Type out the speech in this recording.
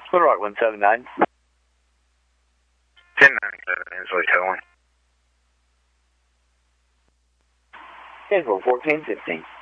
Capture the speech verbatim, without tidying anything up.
Little Rock one seven nine. ten ninety-seven, Inslee towing. Schedule fourteen fifteen.